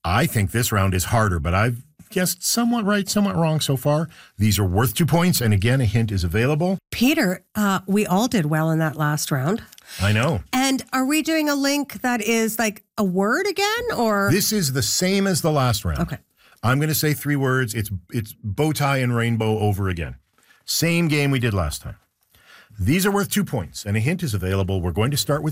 I think this round is harder, but I've guessed somewhat right, somewhat wrong so far. These are worth 2 points, and again, a hint is available. Peter, we all did well in that last round. I know. And are we doing a link that is like a word again, or? This is the same as the last round. Okay. I'm going to say 3 words. It's bow tie and rainbow over again. Same game we did last time. These are worth 2 points, and a hint is available. We're going to start with